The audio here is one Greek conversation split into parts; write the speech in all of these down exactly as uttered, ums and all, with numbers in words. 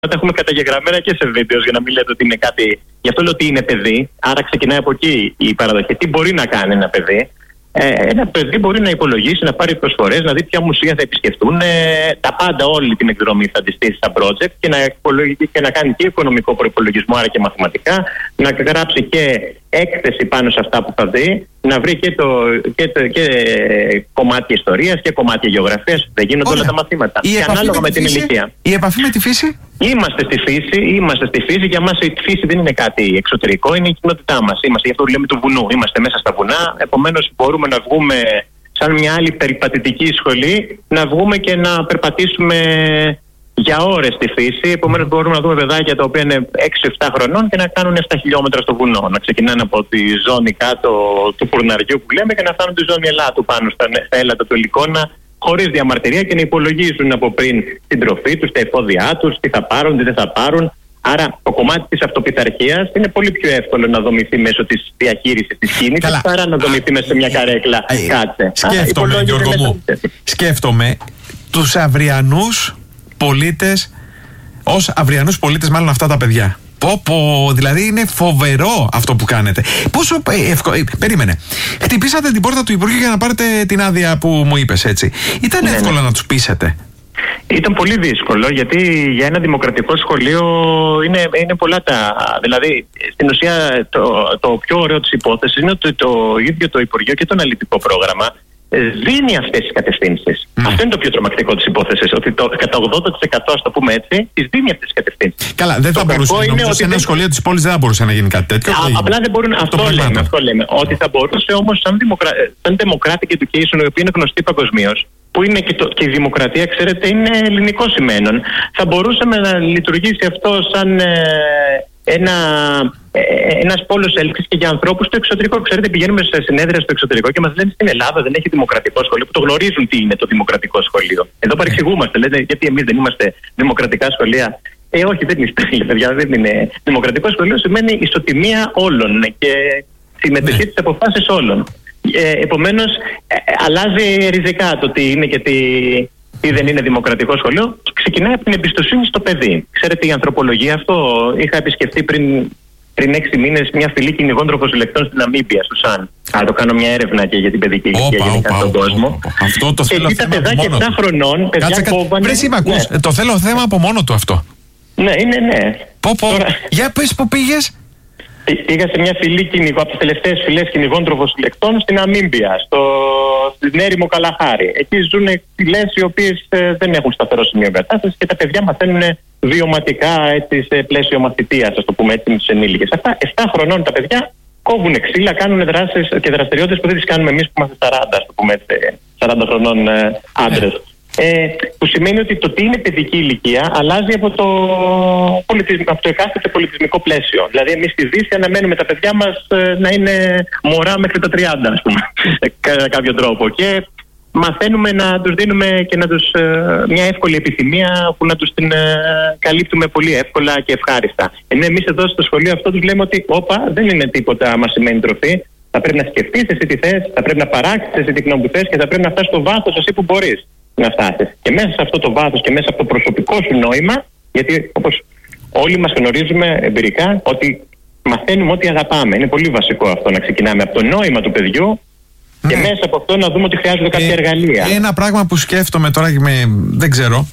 τα έχουμε καταγεγραμμένα και σε βίντεο για να μην λέτε ότι είναι κάτι. Γι' αυτό λέω ότι είναι παιδί, άρα ξεκινάει από εκεί η παραδοχή. Τι μπορεί να κάνει ένα παιδί? Ε, ένα παιδί μπορεί να υπολογίσει, να πάρει προσφορές, να δει ποια μουσεία θα επισκεφτούν, ε, τα πάντα, όλη την εκδρομή θα τη στήσει στα project και να, και να κάνει και οικονομικό προϋπολογισμό, άρα και μαθηματικά, να γράψει και έκθεση πάνω σε αυτά που θα δει, να βρει και, το, και, το, και κομμάτια ιστορίας και κομμάτια γεωγραφίας. Δεν γίνονται όλα, όλα τα μαθήματα. Η και ανάλογα με, με την ηλικία. Η επαφή με τη φύση. Είμαστε στη φύση, είμαστε στη φύση. Για μας η φύση δεν είναι κάτι εξωτερικό, είναι η κοινότητά μας. Είμαστε, γι' αυτό λέμε του βουνού. Είμαστε μέσα στα βουνά. Επομένως, μπορούμε να βγούμε σαν μια άλλη περιπατητική σχολή, να βγούμε και να περπατήσουμε για ώρες στη φύση. Επομένως, μπορούμε να δούμε παιδάκια τα οποία είναι έξι εφτά χρονών και να κάνουν επτά χιλιόμετρα στο βουνό. Να ξεκινάνε από τη ζώνη κάτω του Φουρναριού που λέμε και να φτάνουν τη ζώνη Ελάτου πάνω στα, στα έλατα του Ελικόνα, χωρίς διαμαρτυρία και να υπολογίζουν από πριν την τροφή τους, τα εφόδια τους, τι θα πάρουν, τι δεν θα πάρουν. Άρα, το κομμάτι της αυτοπιθαρχίας είναι πολύ πιο εύκολο να δομηθεί μέσω της διαχείρισης της κίνησης παρά να δομηθεί μέσα σε μια καρέκλα. Κάτσε. Σκέφτομαι, Γιώργο μου, σκέφτομαι τους αυριανούς πολίτες, ως αυριανούς πολίτες, μάλλον αυτά τα παιδιά. Πω, πω, δηλαδή είναι φοβερό αυτό που κάνετε. Πόσο ευκο... Περίμενε. Χτυπήσατε την πόρτα του Υπουργείου για να πάρετε την άδεια που μου είπες, έτσι. Ήταν ναι, εύκολο ναι. να τους πείσετε? Ήταν πολύ δύσκολο, γιατί για ένα δημοκρατικό σχολείο είναι, είναι πολλά τα... Δηλαδή, στην ουσία το, το πιο ωραίο της υπόθεσης είναι ότι το, το ίδιο το Υπουργείο και το αναλυτικό πρόγραμμα δίνει αυτές τις κατευθύνσεις. Mm. Αυτό είναι το πιο τρομακτικό της υπόθεσης. Ότι το, κατά ογδόντα τοις εκατό, ας το πούμε έτσι, τις δίνει αυτές τις κατευθύνσεις. Καλά, δεν θα μπορούσε. Νομίζω, σε ένα δεν... σχολείο της πόλης δεν θα μπορούσε να γίνει κάτι τέτοιο. Α, απλά δεν μπορούν. Αυτό, αυτό, λέμε, αυτό λέμε. Ότι θα μπορούσε όμως, σαν, δημοκρα... σαν democratic education, η οποία είναι γνωστή παγκοσμίως, που είναι και, το, και η δημοκρατία, ξέρετε, είναι ελληνικό σημαίνον, θα μπορούσαμε να λειτουργήσει αυτό σαν ε, ένα. Ένας πόλος έλξης και για ανθρώπους στο εξωτερικό. Ξέρετε, πηγαίνουμε σε συνέδρια στο εξωτερικό και μας λένε στην Ελλάδα δεν έχει δημοκρατικό σχολείο, που το γνωρίζουν τι είναι το δημοκρατικό σχολείο. Εδώ παρεξηγούμαστε, λένε, γιατί εμείς δεν είμαστε δημοκρατικά σχολεία. Ε, όχι, δεν είστε, παιδιά, δεν είναι. Δημοκρατικό σχολείο σημαίνει ισοτιμία όλων και συμμετοχή στις αποφάσεις όλων. Ε, επομένως, ε, αλλάζει ριζικά το τι είναι και τι. Ή δεν είναι δημοκρατικό σχολείο, ξεκινάει από την εμπιστοσύνη στο παιδί. Ξέρετε, η ανθρωπολογία, αυτό είχα επισκεφτεί πριν, πριν έξι μήνες μια φυλή κυνηγών τροφοσυλλεκτών στην Ναμίμπια, στο Σαν. Α, το κάνω μια έρευνα και για την παιδική ηλικία γενικά στον κόσμο. Αυτό το θέλω. Και εκεί τα παιδάκια επτά χρονών. Κάτσε, κάτσε. Βρε, είμαι, ακούς. Ναι. Το θέλω θέμα από μόνο του αυτό. Ναι, είναι, ναι. Πω, πω. Τώρα... Για πες που πήγες. Πήγα σε μια φυλή κυνηγών, από τις τελευταίες φυλές κυνηγών τροφοσυλλεκτών στην Ναμίμπια, στο, στην έρημο Καλαχάρη. Εκεί ζουν φυλές οι οποίες ε, δεν έχουν σταθερό σημείο εγκατάστασης και τα παιδιά μαθαίνουν βιωματικά έτσι, σε πλαίσιο μαθητείας, ας το πούμε έτσι, με τους ενήλικες. Αυτά επτά χρονών τα παιδιά κόβουν ξύλα, κάνουν δράσεις και δραστηριότητες που δεν τις κάνουμε εμείς που είμαστε σαράντα, ας το πούμε έτσι, σαράντα χρονών ε, άντρες. Ε, που σημαίνει ότι το τι είναι παιδική ηλικία αλλάζει από το, πολιτισμ... από το εκάστοτε πολιτισμικό πλαίσιο. Δηλαδή, εμείς στη Δύση αναμένουμε τα παιδιά μας ε, να είναι μωρά μέχρι τα τριάντα, ας πούμε, κατά κάποιο τρόπο. Και μαθαίνουμε να τους δίνουμε και να τους, ε, μια εύκολη επιθυμία που να τους την ε, καλύπτουμε πολύ εύκολα και ευχάριστα. Ενώ εμείς εδώ στο σχολείο αυτό τους λέμε ότι όπα, δεν είναι τίποτα μας σημαίνει τροφή. Θα πρέπει να σκεφτείς εσύ τι θες, θα πρέπει να παράξεις εσύ τι γνώμη που θες και θα πρέπει να φτάσεις στο βάθος εσύ που μπορείς να φτάσεις. Και μέσα σε αυτό το βάθος και μέσα από το προσωπικό σου νόημα, γιατί όπως όλοι μας γνωρίζουμε εμπειρικά ότι μαθαίνουμε ό,τι αγαπάμε. Είναι πολύ βασικό αυτό να ξεκινάμε από το νόημα του παιδιού και ναι. μέσα από αυτό να δούμε ότι χρειάζονται κάποια ε, εργαλεία. Ένα πράγμα που σκέφτομαι τώρα και με, δεν ξέρω.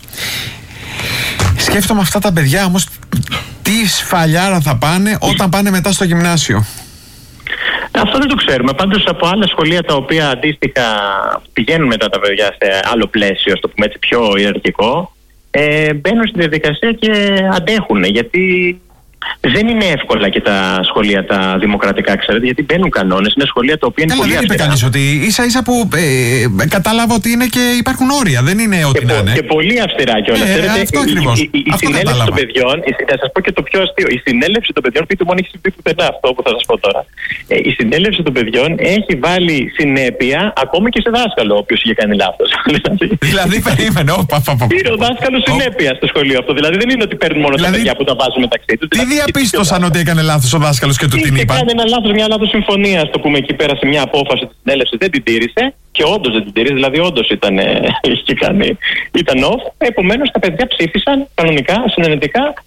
Σκέφτομαι αυτά τα παιδιά όμως τι σφαλιάρα θα πάνε όταν πάνε μετά στο γυμνάσιο. Αυτό δεν το ξέρουμε. Πάντως από άλλα σχολεία τα οποία αντίστοιχα πηγαίνουν μετά τα παιδιά σε άλλο πλαίσιο, στο πούμε έτσι πιο ιεραρχικό, ε, μπαίνουν στη διαδικασία και αντέχουν. Γιατί δεν είναι εύκολα και τα σχολεία τα δημοκρατικά, ξέρετε, γιατί μπαίνουν κανόνες. Είναι σχολεία τα οποία είναι Έλα, πολύ αυστηρά. Δεν είπε κανείς ότι ίσα ίσα που ε, κατάλαβα ότι είναι και υπάρχουν όρια, δεν είναι ό,τι να είναι. Και πολύ αυστηρά κιόλας. Ε, ε, αυτό ακριβώς. Η, η, η, η συνέλευση των παιδιών, θα σας πω και το πιο αστείο, η συνέλευση των παιδιών, πείτε μου αν έχει συμβεί πουθενά αυτό που θα σας πω τώρα. Ε, η συνέλευση των παιδιών έχει βάλει συνέπεια ακόμη και σε δάσκαλο, ο οποίος είχε κάνει λάθος. Δηλαδή, περίμενε, όπα, πήρε ο δάσκαλος συνέπεια στο σχολείο αυτό. Δηλαδή δεν είναι ότι παίρνουν μόνο τα παιδιά που τα βάζουν μεταξύ τους. διαπίστωσαν ότι έκανε λάθος ο δάσκαλος και του την είπαν? Έκανε ένα λάθος, μια λάθος συμφωνία, το πούμε εκεί πέρα, σε μια απόφαση της συνέλευσης, δεν την τήρησε. Και όντως δεν την τηρήσει, δηλαδή όντως ήταν, είχε κάνει, ήταν off. Επομένως τα παιδιά ψήφισαν κανονικά, συνενετικά.